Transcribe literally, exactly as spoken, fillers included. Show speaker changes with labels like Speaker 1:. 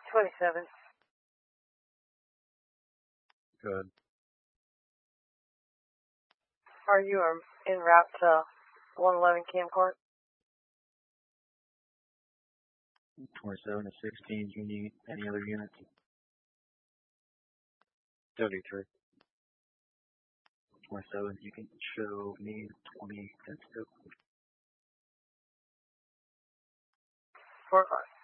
Speaker 1: twenty-seven.
Speaker 2: Good.
Speaker 1: Are you um, en route to one eleven Camcourt?
Speaker 2: twenty-seven to sixteen, do you need any other units?
Speaker 3: thirty-three.
Speaker 2: twenty-seven, you can show me twenty, that's good.
Speaker 1: four five.